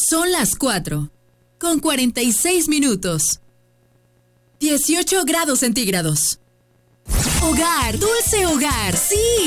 Son las 4:46. 18 grados centígrados. Hogar, dulce hogar, sí.